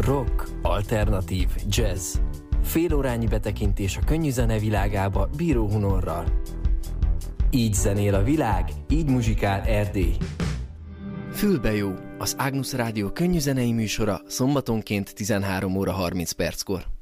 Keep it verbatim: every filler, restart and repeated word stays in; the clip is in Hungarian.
rock, alternatív, jazz. Félórányi betekintés a könnyű zene világába Bíró Hunorral. Így zenél a világ, így muzsikál Erdély. Fülbe jó, az Ágnusz Rádió könnyű zenei műsora szombatonként tizenhárom óra harminc perckor.